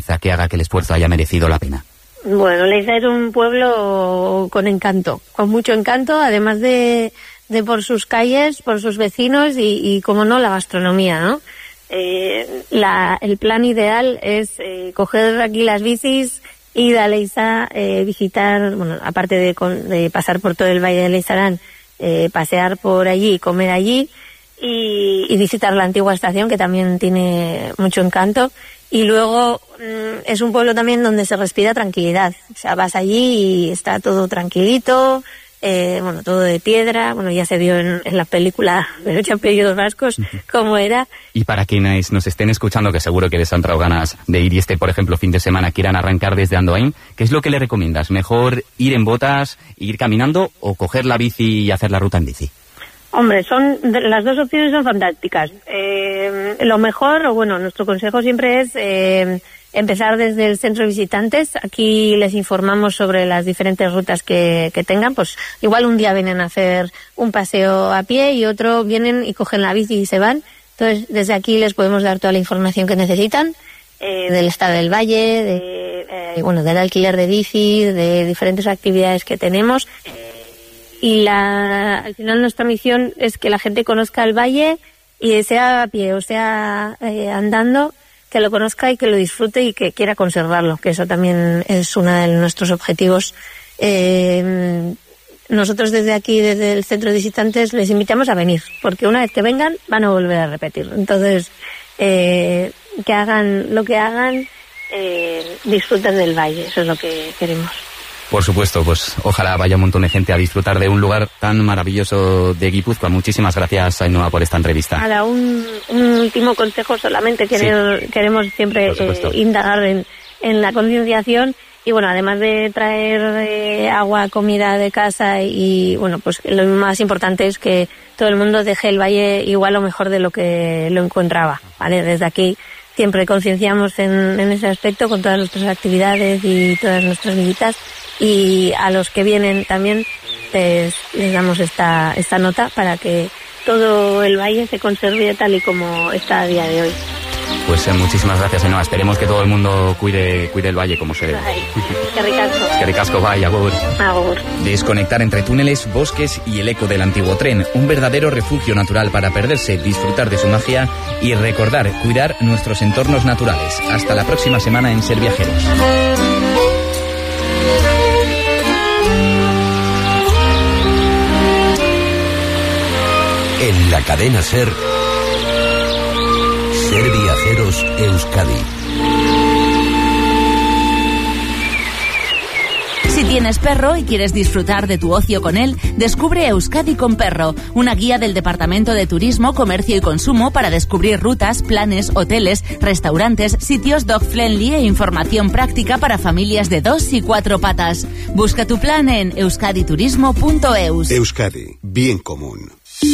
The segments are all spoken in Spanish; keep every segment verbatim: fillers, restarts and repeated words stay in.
Leiza que haga que el esfuerzo haya merecido la pena? Bueno, Leiza es un pueblo con encanto, con mucho encanto, además de, de por sus calles, por sus vecinos y, y como no, la gastronomía, ¿no? Eh, la, el plan ideal es eh, coger aquí las bicis, ir a Leiza, eh, visitar, bueno, aparte de, de pasar por todo el Valle de Leizarán, eh, pasear por allí, comer allí y, y visitar la antigua estación, que también tiene mucho encanto. Y luego mmm, es un pueblo también donde se respira tranquilidad. O sea, vas allí y está todo tranquilito, eh, bueno, todo de piedra. Bueno, ya se vio en, en la película de Ocho apellidos vascos cómo era. Y para quienes nos estén escuchando, que seguro que les han traído ganas de ir y este, por ejemplo, fin de semana quieran arrancar desde Andoain, ¿qué es lo que le recomiendas? ¿Mejor ir en botas, ir caminando o coger la bici y hacer la ruta en bici? Hombre, son las dos opciones son fantásticas. Eh, lo mejor, o bueno, nuestro consejo siempre es eh, empezar desde el centro de visitantes. Aquí les informamos sobre las diferentes rutas que, que tengan. Pues igual un día vienen a hacer un paseo a pie y otro vienen y cogen la bici y se van. Entonces, desde aquí les podemos dar toda la información que necesitan eh, del estado del valle, de, eh, bueno, del alquiler de bici, de diferentes actividades que tenemos. Y la, al final nuestra misión es que la gente conozca el valle y sea a pie o sea eh, andando, que lo conozca y que lo disfrute y que quiera conservarlo, que eso también es uno de nuestros objetivos. Eh, nosotros desde aquí, desde el centro de visitantes, les invitamos a venir, porque una vez que vengan van a volver a repetir. Entonces, eh, que hagan lo que hagan, eh, disfruten del valle, eso es lo que queremos. Por supuesto, pues ojalá vaya un montón de gente a disfrutar de un lugar tan maravilloso de Guipúzcoa. Muchísimas gracias, Ainhoa, por esta entrevista. Ahora, un, un último consejo solamente. Queremos, sí. queremos siempre eh, indagar en, en la concienciación y, bueno, además de traer eh, agua, comida de casa y, bueno, pues lo más importante es que todo el mundo deje el valle igual o mejor de lo que lo encontraba, ¿vale? Desde aquí siempre concienciamos en, en ese aspecto con todas nuestras actividades y todas nuestras visitas. Y a los que vienen también les, les damos esta, esta nota para que todo el valle se conserve tal y como está a día de hoy. Pues eh, muchísimas gracias, Ainhoa. Esperemos que todo el mundo cuide, cuide el valle como se debe. Que ricasco. Que ricasco, vaya, agur. Agur. Desconectar entre túneles, bosques y el eco del antiguo tren. Un verdadero refugio natural para perderse, disfrutar de su magia y recordar, cuidar nuestros entornos naturales. Hasta la próxima semana en Ser Viajeros. En la cadena SER, Ser Viajeros Euskadi. Si tienes perro y quieres disfrutar de tu ocio con él, descubre Euskadi con Perro, una guía del Departamento de Turismo, Comercio y Consumo para descubrir rutas, planes, hoteles, restaurantes, sitios dog-friendly e información práctica para familias de dos y cuatro patas. Busca tu plan en euskaditurismo punto eus. Euskadi, bien común.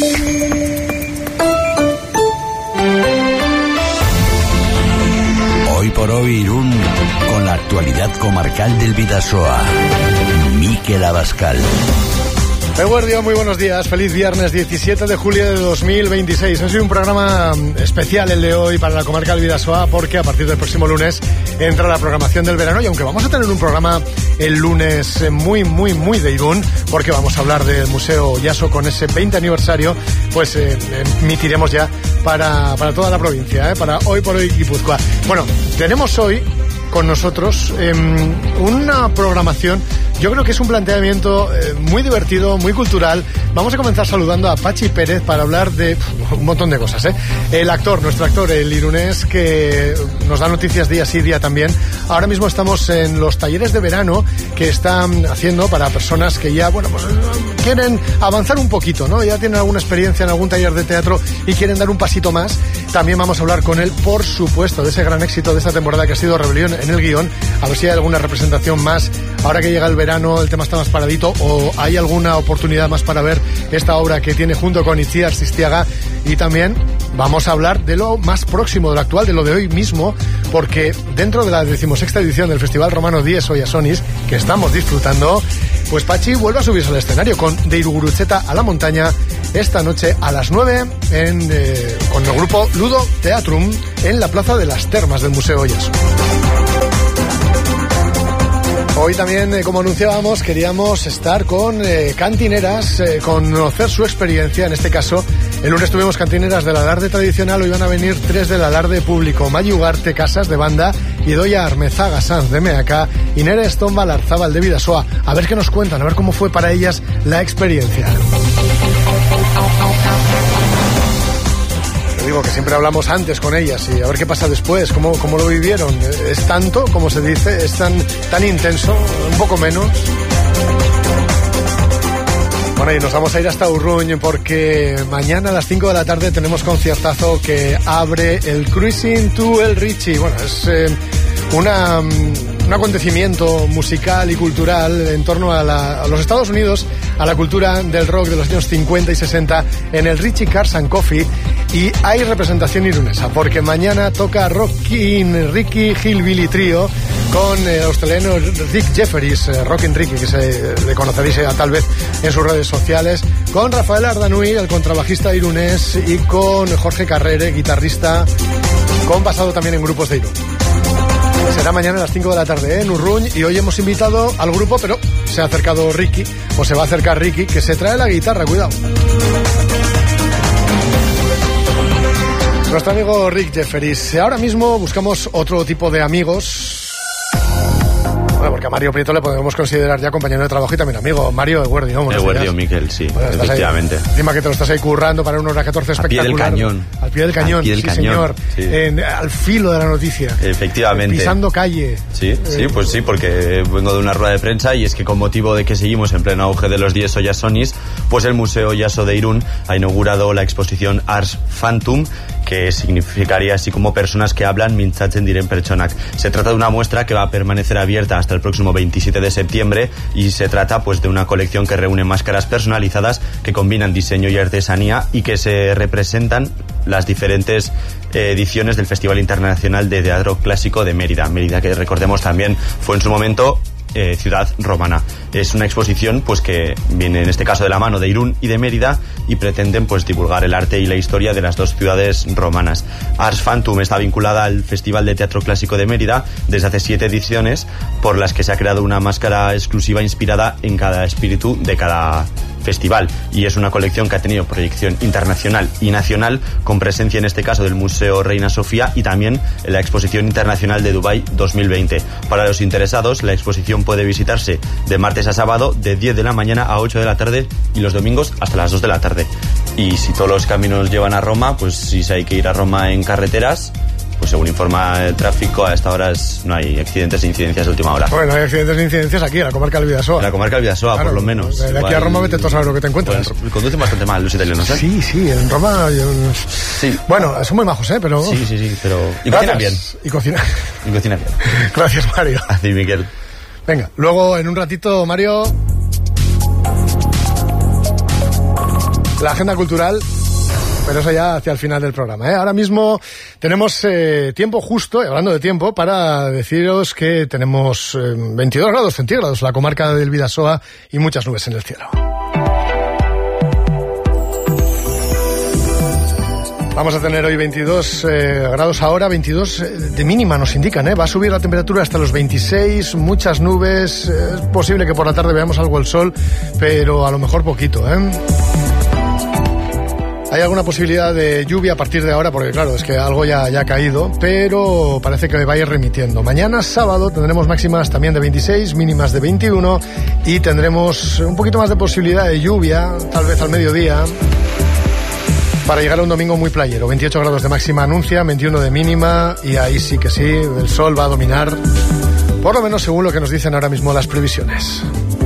Hoy por hoy Irún, con la actualidad comarcal del Bidasoa. Mikel Abascal. Eguerdio, muy buenos días, feliz viernes diecisiete de julio de dos mil veintiséis. Ha sido un programa especial el de hoy para la comarca del Bidasoa porque a partir del próximo lunes entra la programación del verano y aunque vamos a tener un programa el lunes muy, muy, muy de Irún porque vamos a hablar del Museo Yaso con ese veinte aniversario, pues eh, emitiremos ya para, para toda la provincia, eh, para Hoy por Hoy Guipúzcoa. Bueno, tenemos hoy con nosotros eh, una programación, yo creo que es un planteamiento eh, muy divertido, muy cultural. Vamos a comenzar saludando a Pachi Pérez para hablar de uf, un montón de cosas, ¿eh? El actor, nuestro actor, el irunés, que nos da noticias día sí, día también. Ahora mismo estamos en los talleres de verano que están haciendo para personas que ya, bueno, pues quieren avanzar un poquito, ¿no? Ya tienen alguna experiencia en algún taller de teatro y quieren dar un pasito más. También vamos a hablar con él, por supuesto, de ese gran éxito de esta temporada que ha sido Rebelión en el guión, a ver si hay alguna representación más ahora que llega el verano, el tema está más paradito, o hay alguna oportunidad más para ver esta obra que tiene junto con Itziar Sistiaga. Y también vamos a hablar de lo más próximo, de lo actual, de lo de hoy mismo, porque dentro de la decimosexta edición del Festival Romano Dies Oyasonis, que estamos disfrutando, pues Pachi vuelve a subirse al escenario con De Irugurutzeta a la montaña esta noche a las nueve en, eh, con el grupo Ludo Teatrum en la Plaza de las Termas del Museo Yaso. Hoy también, eh, como anunciábamos, queríamos estar con eh, cantineras, eh, conocer su experiencia. En este caso, el lunes tuvimos cantineras del alarde tradicional, hoy van a venir tres del alarde público. Mayi Ugarte Casas de Banda, Idoia Armezaga Sanz de Meaca y Nere Estomba Larzábal de Bidasoa. A ver qué nos cuentan, a ver cómo fue para ellas la experiencia. Digo que siempre hablamos antes con ellas y a ver qué pasa después, cómo, cómo lo vivieron. ¿Es tanto, como se dice? ¿Es tan, tan intenso? ¿Un poco menos? Bueno, y nos vamos a ir hasta Urruñ porque mañana a las cinco de la tarde tenemos conciertazo que abre el Cruising to El Richie. Bueno, es eh, una, un acontecimiento musical y cultural en torno a, la, a los Estados Unidos, a la cultura del rock de los años cincuenta y sesenta en el Richie Cars and Coffee. Y hay representación irunesa, porque mañana toca Rockin' Ricky Hillbilly Trio con el australiano Rick Jefferies, eh, Rockin' Ricky, que se le conoceréis eh, tal vez en sus redes sociales, con Rafael Ardanui, el contrabajista irunés, y con Jorge Carrere, guitarrista, con pasado también en grupos de Irún. Será mañana a las cinco de la tarde, ¿eh? En Urruñ, y hoy hemos invitado al grupo, pero se ha acercado Ricky, o se va a acercar Ricky, que se trae la guitarra, cuidado. Nuestro amigo Rick Jefferies. Ahora mismo buscamos otro tipo de amigos. Bueno, porque a Mario Prieto le podemos considerar ya compañero de trabajo y también amigo. Mario Eguerdi, ¿no? Eguerdi o Miquel, sí, bueno, efectivamente. Ahí, encima que te lo estás ahí currando para una hora catorce espectacular. Al pie del cañón. Al pie del cañón, al pie del sí, cañón, señor. Sí. En, al filo de la noticia. Efectivamente. Pisando calle. Sí, eh, sí, pues sí, porque vengo de una rueda de prensa y es que con motivo de que seguimos en pleno auge de los diez Oyasonis, pues el Museo Yaso de Irún ha inaugurado la exposición Ars Phantom, que significaría así como personas que hablan mintzatzen diren pertsonak. Se trata de una muestra que va a permanecer abierta hasta el próximo veintisiete de septiembre y se trata pues de una colección que reúne máscaras personalizadas que combinan diseño y artesanía y que se representan las diferentes eh, ediciones del Festival Internacional de Teatro Clásico de Mérida. Mérida, que recordemos también fue en su momento Eh, ciudad romana. Es una exposición pues que viene en este caso de la mano de Irún y de Mérida y pretenden pues divulgar el arte y la historia de las dos ciudades romanas. Ars Phantom está vinculada al Festival de Teatro Clásico de Mérida desde hace siete ediciones, por las que se ha creado una máscara exclusiva inspirada en cada espíritu de cada festival, y es una colección que ha tenido proyección internacional y nacional, con presencia en este caso del Museo Reina Sofía y también en la Exposición Internacional de Dubái dos mil veinte. Para los interesados, la exposición puede visitarse de martes a sábado de diez de la mañana a ocho de la tarde y los domingos hasta las dos de la tarde. Y si todos los caminos llevan a Roma, pues si hay que ir a Roma en carreteras, pues según informa el tráfico, a esta hora es, no hay accidentes e incidencias de última hora. Bueno, hay accidentes e incidencias aquí, en la comarca del Bidasoa. En la comarca del Bidasoa, claro, por lo menos. De igual, aquí a Roma vete tú a saber lo que te encuentras. Pues, conducen bastante mal los italianos, ¿eh? Sí, sí, en Roma... Yo... Sí. Bueno, son muy majos, ¿eh? Pero... Sí, sí, sí, pero... Y cocinan bien. Y cocinan... Y cocinan bien. Gracias, Mario. Así, Miguel. Venga, luego en un ratito, Mario... La agenda cultural... Pero eso ya hacia el final del programa, ¿eh? Ahora mismo tenemos eh, tiempo justo, y hablando de tiempo, para deciros que tenemos eh, veintidós grados centígrados en la comarca del Bidasoa y muchas nubes en el cielo. Vamos a tener hoy veintidós eh, grados ahora, veintidós de mínima nos indican, ¿eh? Va a subir la temperatura hasta los veintiséis, muchas nubes, es posible que por la tarde veamos algo el sol, pero a lo mejor poquito, ¿eh? Hay alguna posibilidad de lluvia a partir de ahora, porque claro, es que algo ya, ya ha caído, pero parece que va a ir remitiendo. Mañana, sábado, tendremos máximas también de veintiséis, mínimas de veintiuno, y tendremos un poquito más de posibilidad de lluvia, tal vez al mediodía, para llegar a un domingo muy playero. veintiocho grados de máxima anuncia, veintiuno de mínima, y ahí sí que sí, el sol va a dominar, por lo menos según lo que nos dicen ahora mismo las previsiones.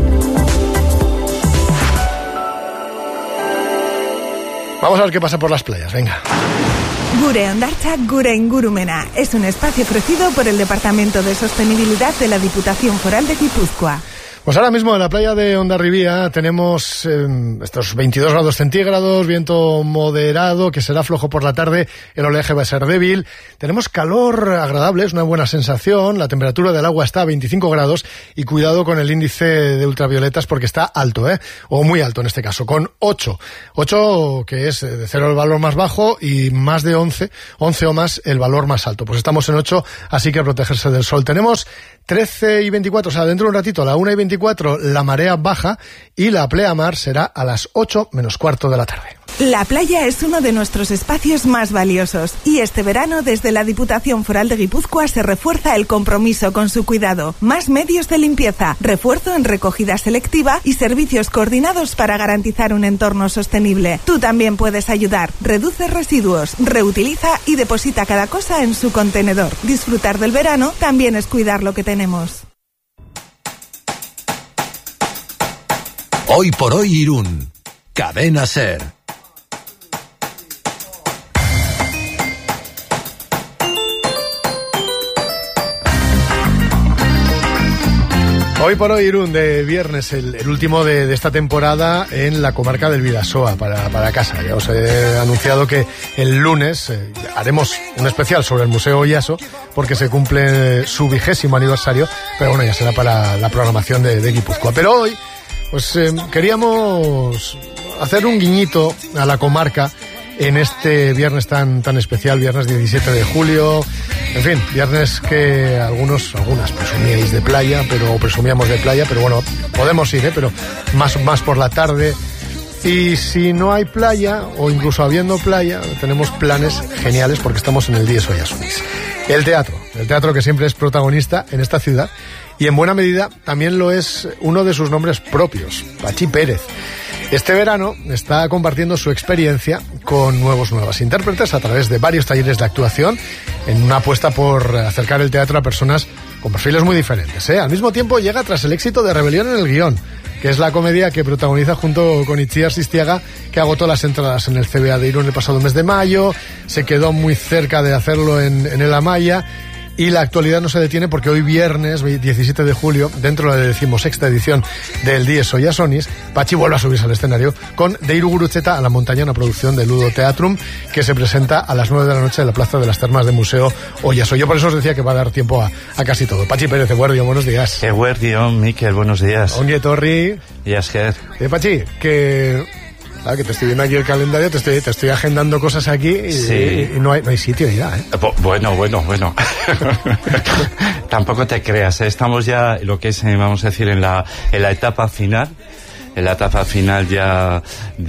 Vamos a ver qué pasa por las playas, venga. Gure Hondartza, Gure Ingurumena es un espacio ofrecido por el Departamento de Sostenibilidad de la Diputación Foral de Guipúzcoa. Pues ahora mismo en la playa de Hondarribía tenemos eh, estos veintidós grados centígrados, viento moderado que será flojo por la tarde, el oleaje va a ser débil, tenemos calor agradable, es una buena sensación, la temperatura del agua está a veinticinco grados y cuidado con el índice de ultravioletas porque está alto, ¿eh? O muy alto en este caso, con ocho. ocho que es de cero el valor más bajo y más de once, once o más el valor más alto. Pues estamos en ocho, así que a protegerse del sol. Tenemos trece y veinticuatro, o sea, dentro de un ratito, a la una y veinticuatro, la marea baja y la pleamar será a las ocho menos cuarto de la tarde. La playa es uno de nuestros espacios más valiosos y este verano desde la Diputación Foral de Guipúzcoa se refuerza el compromiso con su cuidado. Más medios de limpieza, refuerzo en recogida selectiva y servicios coordinados para garantizar un entorno sostenible. Tú también puedes ayudar. Reduce residuos, reutiliza y deposita cada cosa en su contenedor. Disfrutar del verano también es cuidar lo que tenemos. Hoy por hoy Irún. Cadena SER. Hoy por hoy Irún, de viernes, el, el último de, de esta temporada en la comarca del Bidasoa, para, para casa. Ya os he anunciado que el lunes eh, haremos un especial sobre el Museo Oyaso, porque se cumple su vigésimo aniversario, pero bueno, ya será para la programación de, de Guipúzcoa. Pero hoy, pues eh, queríamos hacer un guiñito a la comarca en este viernes tan, tan especial, viernes diecisiete de julio, en fin, viernes que algunos, algunas presumíais de playa, pero presumíamos de playa, pero bueno, podemos ir, ¿eh? Pero más, más por la tarde. Y si no hay playa, o incluso habiendo playa, tenemos planes geniales porque estamos en el Dies Oyasonis. El teatro, el teatro que siempre es protagonista en esta ciudad, y en buena medida también lo es uno de sus nombres propios, Pachi Pérez. Este verano está compartiendo su experiencia con nuevos nuevas intérpretes a través de varios talleres de actuación en una apuesta por acercar el teatro a personas con perfiles muy diferentes, ¿eh? Al mismo tiempo llega tras el éxito de Rebelión en el guión, que es la comedia que protagoniza junto con Itziar Sistiaga, que agotó las entradas en el C B A de Irún el pasado mes de mayo, se quedó muy cerca de hacerlo en, en el Amaya. Y la actualidad no se detiene porque hoy viernes, diecisiete de julio, dentro de la decimosexta edición del Dies Oyasonis, Pachi vuelve a subirse al escenario con Deiru Gurutzeta a la montaña, una producción de Ludo Teatrum que se presenta a las nueve de la noche en la Plaza de las Termas del Museo Oyaso. Yo por eso os decía que va a dar tiempo a, a casi todo. Pachi Pérez, Eguerdio, buenos días. Eguerdio, Miquel, buenos días. Ongi etorri. Y Asker. Eh, Pachi, que... Claro, que te estoy viendo aquí el calendario, te estoy, te estoy agendando cosas aquí y, sí. y, y no, hay, no hay sitio ya, ¿eh? Bueno, bueno, bueno. Tampoco te creas, ¿eh? Estamos ya, lo que es, vamos a decir, en la, en la etapa final. En la etapa final ya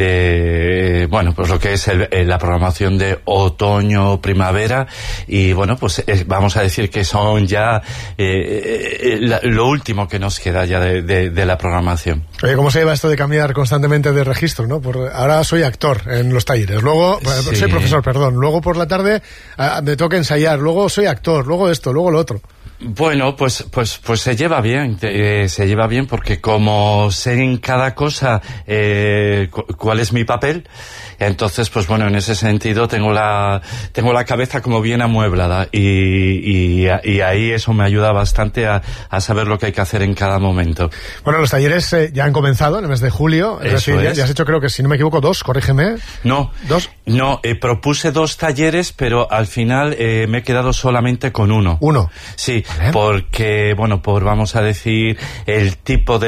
de, bueno, pues lo que es el, la programación de otoño, primavera, y bueno, pues es, vamos a decir que son ya eh, la, lo último que nos queda ya de, de, de la programación. Oye, ¿cómo se lleva esto de cambiar constantemente de registro, no? Por, ahora soy actor en los talleres, luego sí. soy profesor, perdón, luego por la tarde uh, me toca ensayar, luego soy actor, luego esto, luego lo otro. Bueno, pues, pues, pues se lleva bien, eh, se lleva bien porque como sé en cada cosa eh, cu- cuál es mi papel, entonces, pues bueno, en ese sentido tengo la, tengo la cabeza como bien amueblada y, y, y ahí eso me ayuda bastante a, a saber lo que hay que hacer en cada momento. Bueno, los talleres eh, ya han comenzado en el mes de julio, es eso decir, ya, es. ya has hecho, creo que si no me equivoco, dos, corrígeme. No, dos. No, eh, propuse dos talleres, pero al final eh, me he quedado solamente con uno. Uno. Sí, ¿vale? Porque, bueno, por vamos a decir, el tipo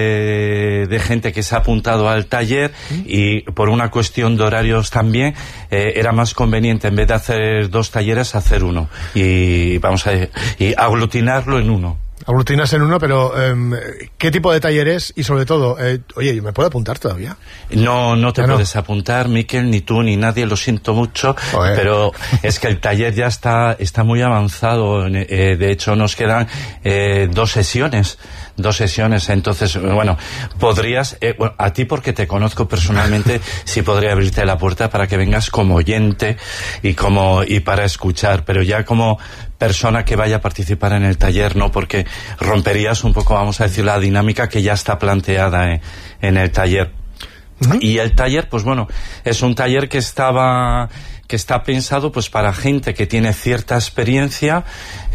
de, de gente que se ha apuntado al taller ¿Mm? Y por una cuestión de horarios también, eh, era más conveniente en vez de hacer dos talleres, hacer uno. Y vamos a y aglutinarlo en uno. Aglutinas en uno, pero eh, ¿qué tipo de talleres? Y sobre todo, eh, oye, ¿me puedo apuntar todavía? No, no te ¿Ya puedes no? apuntar, Miquel, ni tú, ni nadie, lo siento mucho, Joder. Pero es que el taller ya está, está muy avanzado, eh, de hecho nos quedan eh, dos sesiones, dos sesiones, entonces, bueno, podrías, eh, bueno, a ti porque te conozco personalmente, sí podría abrirte la puerta para que vengas como oyente y como, y para escuchar, pero ya como persona que vaya a participar en el taller, no, porque romperías un poco, vamos a decir, la dinámica que ya está planteada en, en el taller. Uh-huh. Y el taller, pues bueno, es un taller que estaba, que está pensado pues para gente que tiene cierta experiencia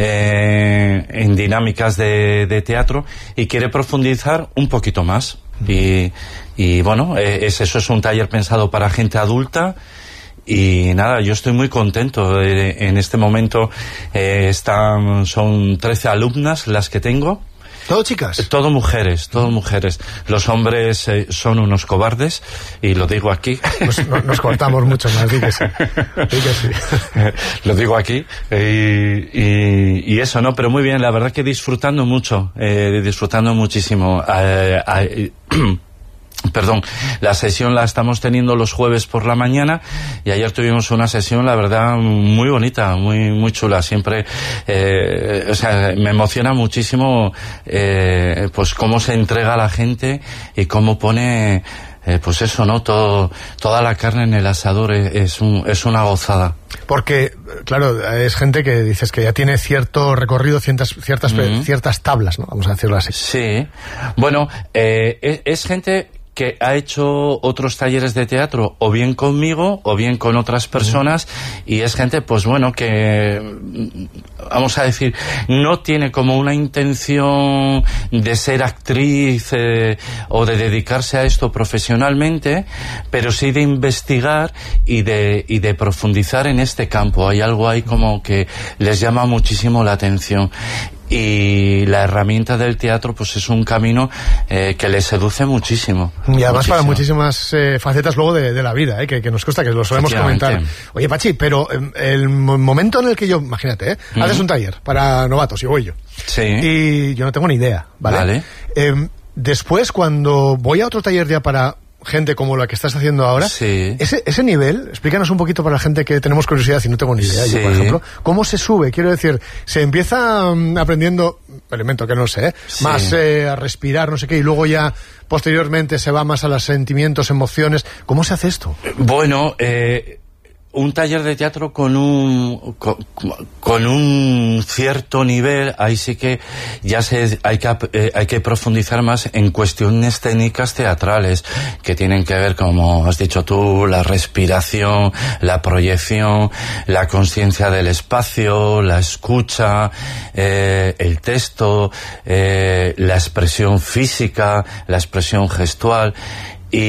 eh, en dinámicas de, de teatro y quiere profundizar un poquito más. Uh-huh. Y, y bueno, es, eso es un taller pensado para gente adulta. Y nada, yo estoy muy contento. Eh, en este momento eh, están, son trece alumnas las que tengo. ¿Todo chicas? Todo mujeres, todo mujeres. Los hombres eh, son unos cobardes, y lo digo aquí. Pues no, nos cortamos mucho más, di que sí. Di que sí. Lo digo aquí. Eh, y, y eso, ¿no? Pero muy bien, la verdad que disfrutando mucho, eh, disfrutando muchísimo. Eh, eh, Perdón, la sesión la estamos teniendo los jueves por la mañana, y ayer tuvimos una sesión, la verdad, muy bonita, muy muy chula. Siempre, eh, o sea, me emociona muchísimo, eh, pues cómo se entrega la gente y cómo pone, eh, pues eso, ¿no? Todo, toda la carne en el asador es, es, un, es una gozada. Porque, claro, es gente que dices que ya tiene cierto recorrido, ciertas ciertas, mm-hmm. ciertas tablas, ¿no? Vamos a decirlo así. Sí. Bueno, eh, es, es gente que ha hecho otros talleres de teatro, o bien conmigo, o bien con otras personas, y es gente, pues bueno, que, vamos a decir, no tiene como una intención de ser actriz eh, o de dedicarse a esto profesionalmente, pero sí de investigar y de, y de profundizar en este campo. Hay algo ahí como que les llama muchísimo la atención. Y la herramienta del teatro, pues es un camino eh, que les seduce muchísimo. Y además muchísimo. Para muchísimas eh, facetas luego de, de la vida, eh, que, que nos cuesta, que lo solemos comentar. Oye, Pachi, pero eh, el momento en el que yo, imagínate, eh, uh-huh. haces un taller para novatos, y voy yo. Sí. Y yo no tengo ni idea, ¿vale? Vale. Eh, después, cuando voy a otro taller ya para gente como la que estás haciendo ahora, sí. ese, ese nivel, explícanos un poquito para la gente que tenemos curiosidad y no tengo ni idea, sí. yo por ejemplo, ¿cómo se sube? Quiero decir, se empieza um, aprendiendo, elemento que no sé, ¿eh? sí. más eh, a respirar, no sé qué, y luego ya posteriormente se va más a los sentimientos, emociones. ¿Cómo se hace esto? Bueno, eh... un taller de teatro con un con, con un cierto nivel, ahí sí que ya se hay que eh, hay que profundizar más en cuestiones técnicas teatrales que tienen que ver, como has dicho tú, la respiración, la proyección, la conciencia del espacio, la escucha, eh, el texto, eh, la expresión física, la expresión gestual. Y,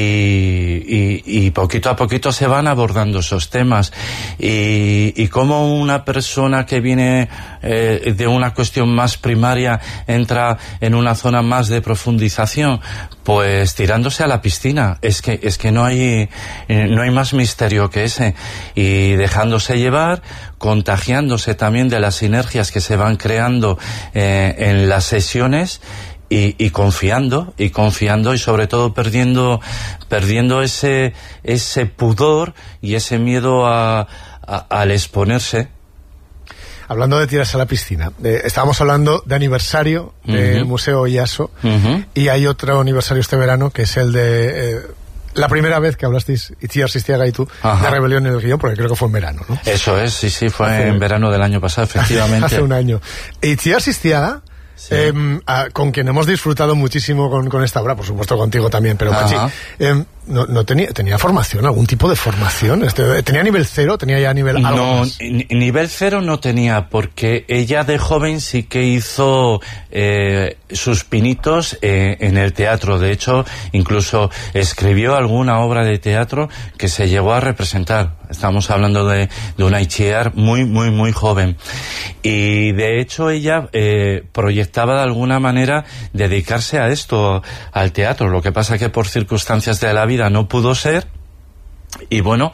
y, y poquito a poquito se van abordando esos temas, y, y como una persona que viene eh, de una cuestión más primaria entra en una zona más de profundización, pues tirándose a la piscina. Es que es que no hay eh, no hay más misterio que ese, y dejándose llevar, contagiándose también de las sinergias que se van creando eh, en las sesiones. Y, y confiando, y confiando, y sobre todo perdiendo, perdiendo ese, ese pudor y ese miedo a, a, al exponerse. Hablando de tirarse a la piscina, eh, estábamos hablando de aniversario del uh-huh. Museo Oyaso, uh-huh. y hay otro aniversario este verano, que es el de... Eh, la primera vez que hablasteis, Itziar Sistiaga y tú, Ajá. de Rebelión en el Guión, porque creo que fue en verano, ¿no? Eso es, sí, sí, fue hace, en verano del año pasado, efectivamente. Hace un año. Itziar Sistiaga, sí. eh, a, con quien hemos disfrutado muchísimo con, con esta obra, por supuesto contigo también, pero Pachi, eh, no, no tenía, tenía formación, algún tipo de formación. Este, ¿tenía nivel cero? ¿Tenía ya nivel algo no, más? N- nivel cero no tenía, porque ella de joven sí que hizo eh, sus pinitos eh, en el teatro. De hecho, incluso escribió alguna obra de teatro que se llegó a representar. Estamos hablando de, de una Itziar muy, muy, muy joven. Y de hecho ella eh, proyectaba de alguna manera dedicarse a esto, al teatro. Lo que pasa que por circunstancias de la vida no pudo ser. Y bueno,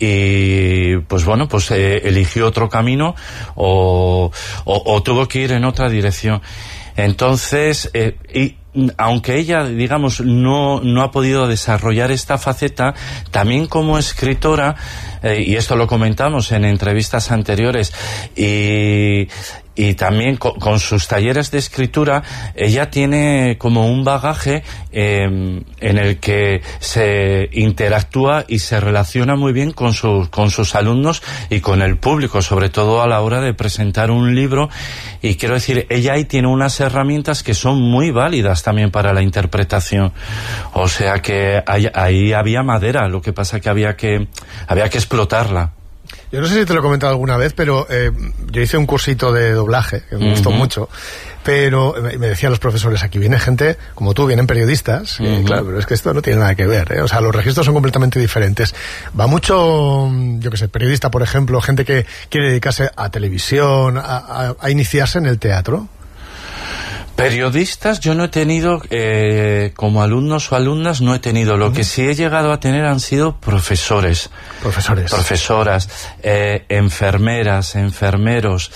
y pues bueno, pues eh, eligió otro camino o, o, o tuvo que ir en otra dirección. Entonces, eh, y aunque ella, digamos, no, no ha podido desarrollar esta faceta, también como escritora, eh, y esto lo comentamos en entrevistas anteriores, y, y también con, con sus talleres de escritura, ella tiene como un bagaje eh, en el que se interactúa y se relaciona muy bien con sus, con sus alumnos y con el público, sobre todo a la hora de presentar un libro. Y quiero decir, ella ahí tiene unas herramientas que son muy válidas también para la interpretación. O sea que ahí, ahí había madera, lo que pasa que había que, había que explotarla. Yo no sé si te lo he comentado alguna vez, pero eh, yo hice un cursito de doblaje, que me uh-huh. gustó mucho, pero me, me decían los profesores, aquí viene gente como tú, vienen periodistas, uh-huh. y claro, pero es que esto no tiene nada que ver, ¿eh? O sea, los registros son completamente diferentes. Va mucho, yo qué sé, periodista, por ejemplo, gente que quiere dedicarse a televisión, a, a, a iniciarse en el teatro. Periodistas yo no he tenido, eh, como alumnos o alumnas no he tenido. Lo uh-huh. que sí he llegado a tener han sido profesores. Profesores. Profesoras, eh, enfermeras, enfermeros,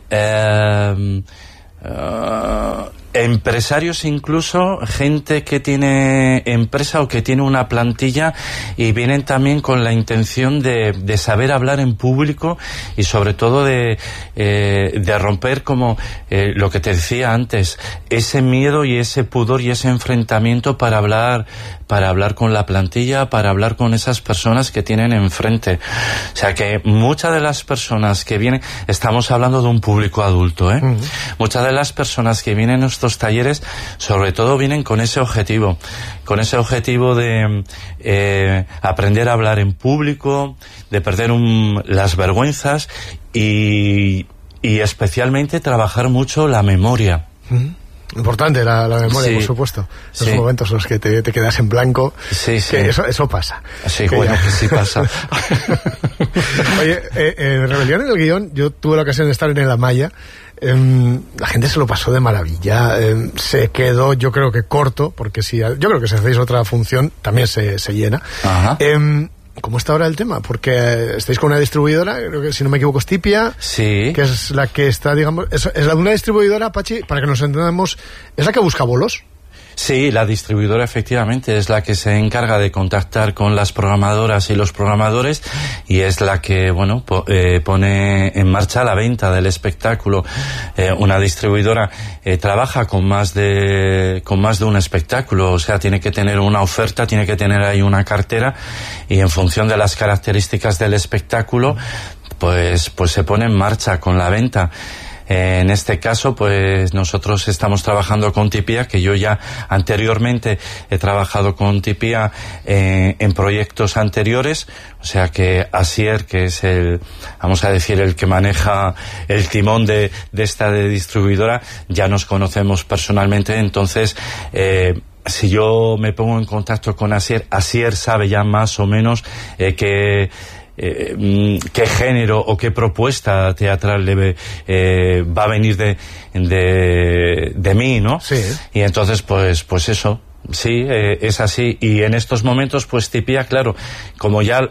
eh, uh, empresarios, incluso gente que tiene empresa o que tiene una plantilla y vienen también con la intención de, de saber hablar en público y sobre todo de, eh, de romper, como eh, lo que te decía antes, ese miedo y ese pudor y ese enfrentamiento para hablar para hablar con la plantilla, para hablar con esas personas que tienen enfrente. O sea que muchas de las personas que vienen, estamos hablando de un público adulto, ¿eh? Uh-huh. Muchas de las personas que vienen a estos talleres, sobre todo vienen con ese objetivo, con ese objetivo de eh, aprender a hablar en público, de perder un, las vergüenzas y, y especialmente trabajar mucho la memoria. Uh-huh. Importante la, la memoria, sí, por supuesto. Esos sí. momentos en los que te, te quedas en blanco. Sí, sí. Que eso, eso pasa. Sí, que bueno, ya... que sí pasa. Oye, eh, eh, Rebelión en el Guión, yo tuve la ocasión de estar en La Maya. Eh, la gente se lo pasó de maravilla. Eh, se quedó, yo creo que corto, porque si yo creo que si hacéis otra función también se, se llena. Ajá. Eh, ¿Cómo está ahora el tema? Porque estáis con una distribuidora, creo que si no me equivoco es Tipia, sí, que es la que está, digamos, es, es la de una distribuidora, Pachi, para que nos entendamos, ¿es la que busca bolos? Sí, la distribuidora efectivamente es la que se encarga de contactar con las programadoras y los programadores y es la que, bueno, po, eh, pone en marcha la venta del espectáculo. Eh, una distribuidora eh, trabaja con más de con más de un espectáculo, o sea, tiene que tener una oferta, tiene que tener ahí una cartera y en función de las características del espectáculo, pues pues se pone en marcha con la venta. En este caso, pues nosotros estamos trabajando con Tipia, que yo ya anteriormente he trabajado con Tipia eh, en proyectos anteriores, o sea que Asier, que es el, vamos a decir, el que maneja el timón de, de esta de distribuidora, ya nos conocemos personalmente, entonces eh, si yo me pongo en contacto con Asier, Asier sabe ya más o menos eh, que Eh, qué género o qué propuesta teatral le, eh, va a venir de, de, de mí, ¿no? Sí. Y entonces, pues, pues eso, sí, eh, es así. Y en estos momentos, pues Tipia, claro, como ya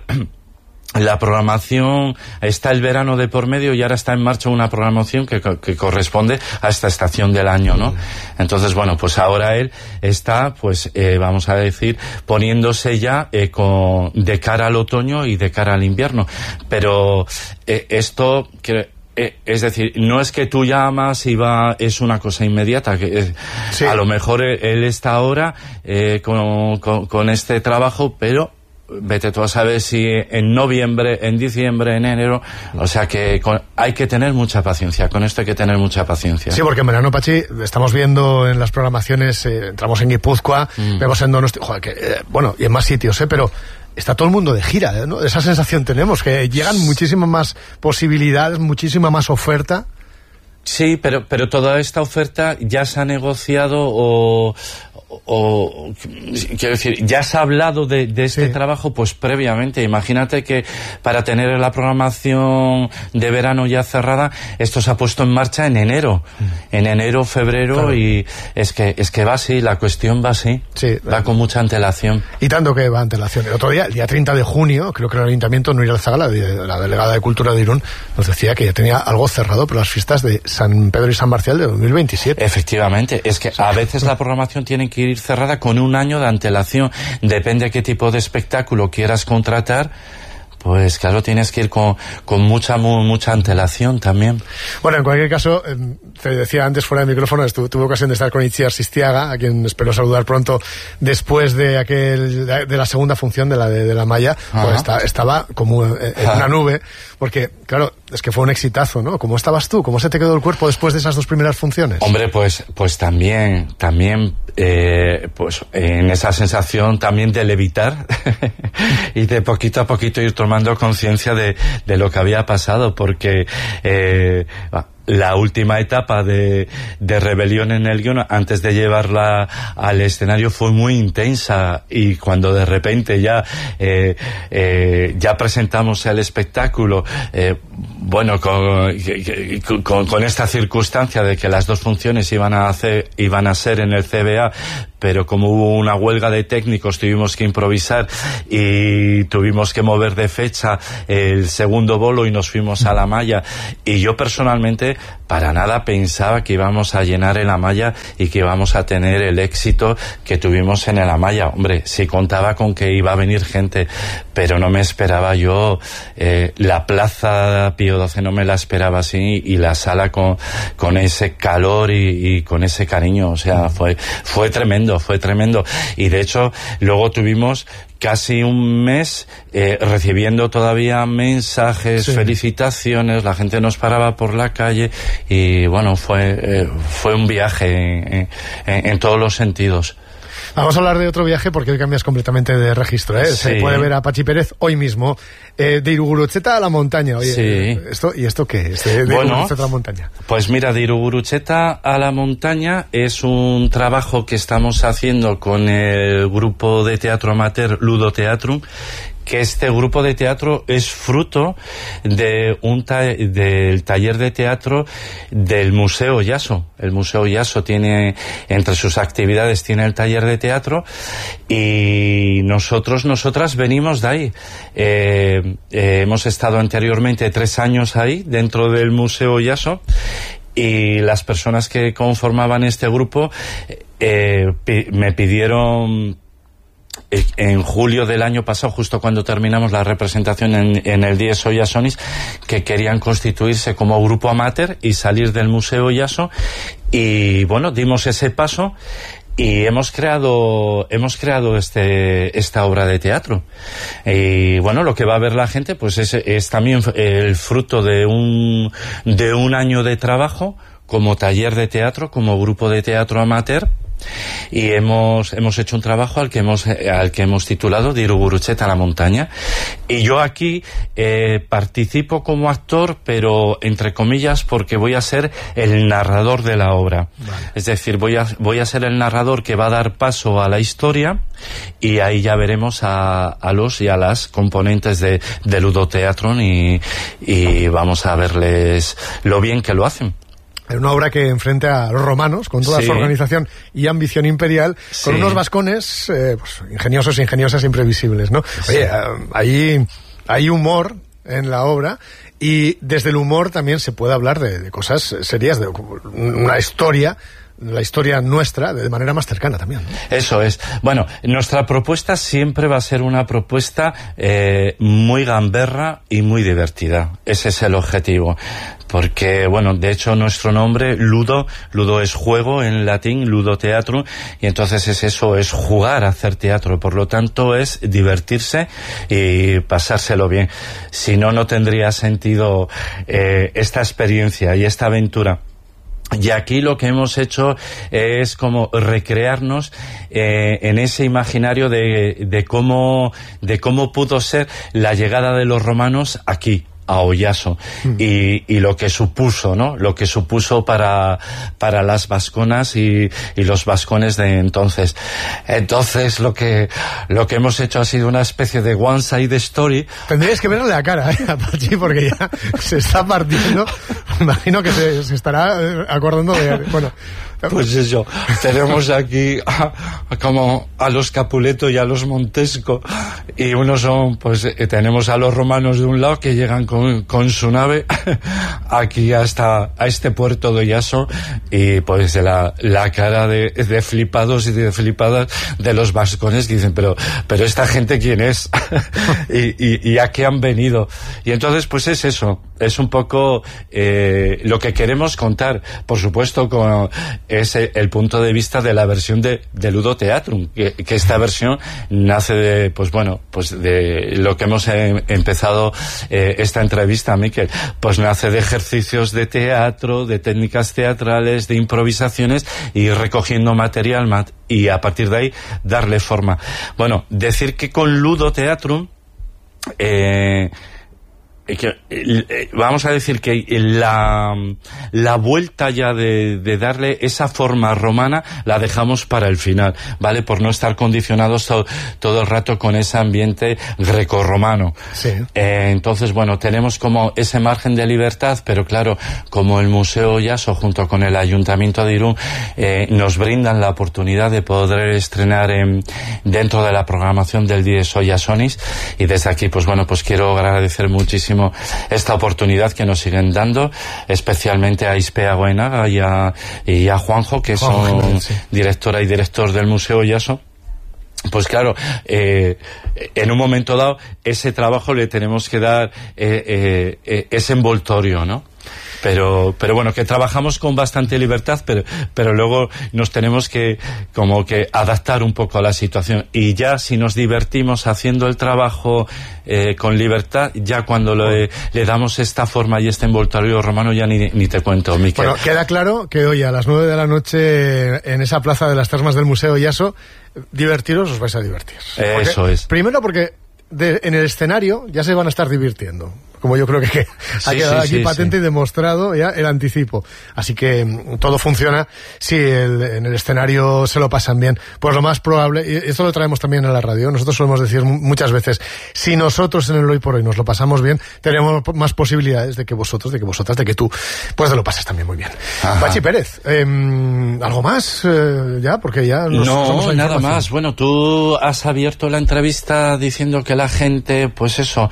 la programación, está el verano de por medio y ahora está en marcha una programación que, que corresponde a esta estación del año, ¿no? Entonces, bueno, pues ahora él está, pues, eh, vamos a decir, poniéndose ya eh, con, de cara al otoño y de cara al invierno. Pero eh, esto... que Eh, es decir, no es que tú llamas y va, es una cosa inmediata, que eh, sí. A lo mejor él, él está ahora eh, con, con, con este trabajo, pero vete tú a saber si en noviembre, en diciembre, en enero, o sea que con, hay que tener mucha paciencia, con esto hay que tener mucha paciencia. Sí, porque en verano, Pachi, estamos viendo en las programaciones, eh, entramos en Guipúzcoa, mm. vemos en Donosti, joder, que, eh, bueno, y en más sitios, eh, pero está todo el mundo de gira, ¿no? Esa sensación tenemos, que llegan muchísimas más posibilidades, muchísima más oferta. Sí, pero, pero toda esta oferta ya se ha negociado o... o quiero decir, ya se ha hablado de, de este sí. trabajo pues previamente. Imagínate que para tener la programación de verano ya cerrada, esto se ha puesto en marcha en enero, mm. en enero, febrero, claro. Y es que es que va así, la cuestión va así, sí, va con mucha antelación. Y tanto que va antelación. El otro día, el día treinta de junio, creo que el Ayuntamiento, Núria Alzaga, la, la delegada de Cultura de Irún, nos decía que ya tenía algo cerrado para las fiestas de San Pedro y San Marcial de dos mil veintisiete. Efectivamente, es que a veces la programación tiene que ir cerrada con un año de antelación. Depende de qué tipo de espectáculo quieras contratar, pues claro, tienes que ir con, con mucha mu, mucha antelación también. Bueno, en cualquier caso, eh, te decía antes fuera de micrófono, estu, tuve ocasión de estar con Itziar Sistiaga, a quien espero saludar pronto después de aquel de la segunda función de la de, de La Maya. Pues está, estaba como en, en una nube, porque claro, es que fue un exitazo, ¿no? ¿Cómo estabas tú? ¿Cómo se te quedó el cuerpo después de esas dos primeras funciones? Hombre, pues pues también, también eh, pues en esa sensación también de levitar y de poquito a poquito ir tomando conciencia de, de lo que había pasado, porque eh, la última etapa de, de rebelión en el guión, antes de llevarla al escenario, fue muy intensa, y cuando de repente ya eh, eh, ya presentamos el espectáculo, eh, bueno, con, con, con esta circunstancia de que las dos funciones iban a hacer, iban a ser en el C B A, pero como hubo una huelga de técnicos tuvimos que improvisar y tuvimos que mover de fecha el segundo bolo y nos fuimos a la Malla, y yo personalmente para nada pensaba que íbamos a llenar el Amaya y que íbamos a tener el éxito que tuvimos en el Amaya. Hombre, sí contaba con que iba a venir gente, pero no me esperaba yo, eh, la Plaza Pío doce no me la esperaba así, y la sala con, con ese calor y, y con ese cariño, o sea, fue, fue tremendo, fue tremendo. Y de hecho, luego tuvimos casi un mes eh, recibiendo todavía mensajes, sí, felicitaciones, la gente nos paraba por la calle, y bueno, fue eh, fue un viaje en, en, en todos los sentidos. Vamos a hablar de otro viaje porque hoy cambias completamente de registro, ¿eh? Sí. Se puede ver a Pachi Pérez hoy mismo, eh, de Irugurutxeta a la montaña. Oye, sí. ¿esto, ¿y esto qué es? De, de bueno, Irugurutxeta a la montaña. Pues mira, de Irugurutxeta a la montaña es un trabajo que estamos haciendo con el grupo de teatro amateur Ludo Teatrum, que este grupo de teatro es fruto de un ta del taller de teatro del Museo Yaso. El Museo Yaso tiene, entre sus actividades, tiene el taller de teatro, y nosotros, nosotras venimos de ahí. Eh, eh, hemos estado anteriormente tres años ahí, dentro del Museo Yaso, y las personas que conformaban este grupo eh, me pidieron en julio del año pasado, justo cuando terminamos la representación en, en el Diez Oyasonis, que querían constituirse como grupo amateur y salir del Museo Yaso, y bueno, dimos ese paso y hemos creado hemos creado este esta obra de teatro. Y bueno, lo que va a ver la gente pues es, es también el fruto de un de un año de trabajo como taller de teatro, como grupo de teatro amateur. Y hemos hemos hecho un trabajo al que hemos al que hemos titulado de Irugurutxeta a la montaña, y yo aquí eh, participo como actor, pero entre comillas, porque voy a ser el narrador de la obra. Vale. Es decir, voy a voy a ser el narrador que va a dar paso a la historia, y ahí ya veremos a, a los y a las componentes de, de Ludo Teatrum, y, y vamos a verles lo bien que lo hacen. Es una obra que enfrenta a los romanos, con toda sí. su organización y ambición imperial, sí. con unos vascones eh, pues, ingeniosos, ingeniosas, imprevisibles, ¿no? Sí. Oye, hay, hay humor en la obra, y desde el humor también se puede hablar de, de cosas serias, de una historia, la historia nuestra, de manera más cercana también, ¿no? Eso es. Bueno, nuestra propuesta siempre va a ser una propuesta eh, muy gamberra y muy divertida. Ese es el objetivo. Porque, bueno, de hecho nuestro nombre, Ludo, Ludo es juego en latín, Ludo Teatrum, y entonces es eso, es jugar a hacer teatro. Por lo tanto, es divertirse y pasárselo bien. Si no, no tendría sentido eh, esta experiencia y esta aventura. Y aquí lo que hemos hecho es como recrearnos eh, en ese imaginario de, de cómo de cómo pudo ser la llegada de los romanos aquí a Oyaso, mm. y, y lo que supuso, ¿no? Lo que supuso para para las vasconas y, y los vascones de entonces. Entonces lo que lo que hemos hecho ha sido una especie de one side story. Tendríais que verle la cara, ¿eh? A Pachi, porque ya se está partiendo. Imagino que se, se estará acordando de... Bueno, pues eso, tenemos aquí a, a como a los Capuleto y a los Montesco, y unos son, pues eh, tenemos a los romanos de un lado que llegan con, con su nave aquí hasta a este puerto de Oyaso, y pues la, la cara de, de flipados y de flipadas de los vascones que dicen, pero pero esta gente ¿quién es? y, y, y a qué han venido. Y entonces pues es eso, es un poco eh, lo que queremos contar, por supuesto con es el punto de vista de la versión de, de Ludo Teatrum, que, que esta versión nace de, pues bueno, pues de lo que hemos eh, empezado eh, esta entrevista, Miquel, pues nace de ejercicios de teatro, de técnicas teatrales, de improvisaciones, y recogiendo material mat y a partir de ahí darle forma. Bueno, decir que con Ludo Teatrum eh, que, eh, vamos a decir que la, la vuelta ya de, de darle esa forma romana la dejamos para el final, ¿vale? Por no estar condicionados to, todo el rato con ese ambiente grecorromano. Sí. Eh, entonces, bueno, tenemos como ese margen de libertad, pero claro, como el Museo Oyaso junto con el Ayuntamiento de Irún eh, nos brindan la oportunidad de poder estrenar en, dentro de la programación del Dies Oyasonis, y desde aquí, pues bueno, pues quiero agradecer muchísimo esta oportunidad que nos siguen dando, especialmente a Ispea Goenaga y a, y a Juanjo, que son Juanjo, sí. directora y director del Museo Oyaso. Pues claro, eh, en un momento dado, ese trabajo le tenemos que dar eh, eh, eh, ese envoltorio, ¿no? Pero, pero bueno, que trabajamos con bastante libertad, pero, pero luego nos tenemos que, como que adaptar un poco a la situación. Y ya si nos divertimos haciendo el trabajo eh, con libertad, ya cuando le, le damos esta forma y este envoltorio romano, ya ni, ni te cuento, Miquel. Bueno, queda claro que hoy a las nueve de la noche en esa plaza de las termas del Museo Oyaso, divertiros, os vais a divertir. Eso porque, es. Primero porque de, en el escenario ya se van a estar divirtiendo, como yo creo que, que sí, ha quedado sí, aquí sí, patente sí. y demostrado ya el anticipo. Así que mm, todo funciona si el, en el escenario se lo pasan bien. Pues lo más probable, y esto lo traemos también a la radio, nosotros solemos decir muchas veces, si nosotros en el Hoy por Hoy nos lo pasamos bien, tenemos más posibilidades de que vosotros, de que vosotras, de que tú, pues te lo pases también muy bien. Ajá. Pachi Pérez, eh, ¿algo más eh, ya? Porque ya nos No, somos la nada información. más. Bueno, tú has abierto la entrevista diciendo que la gente, pues eso,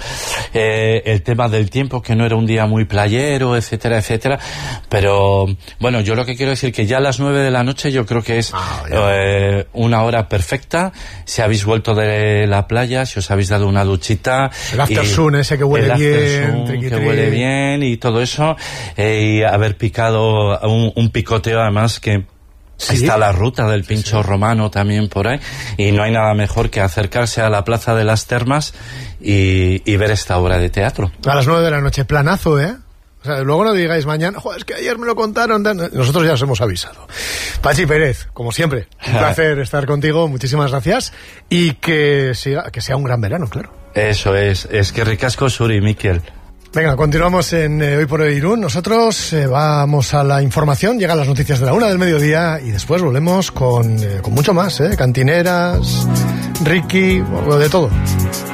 eh, el tema del tiempo, que no era un día muy playero, etcétera, etcétera. Pero, bueno, yo lo que quiero decir que ya a las nueve de la noche yo creo que es Ah, eh, una hora perfecta. Si habéis vuelto de la playa, si os habéis dado una duchita. El after sun ese que huele el bien, after sun triqui, que triqui. huele bien y todo eso. Eh, y haber picado un, un picoteo además que Sí. está la ruta del pincho sí. romano también por ahí, y no hay nada mejor que acercarse a la Plaza de las Termas y, y ver esta obra de teatro. A las nueve de la noche, planazo, ¿eh? O sea, luego no digáis mañana, joder, es que ayer me lo contaron. Nosotros ya os hemos avisado. Pachi Pérez, como siempre, un placer estar contigo, muchísimas gracias, y que siga, que sea un gran verano, claro. Eso es, es que ricasco Suri, Miquel. Venga, continuamos en eh, Hoy por Hoy Irún. Nosotros eh, vamos a la información, llegan las noticias de la una del mediodía y después volvemos con, eh, con mucho más, ¿eh? Cantineras, Ricky, de todo.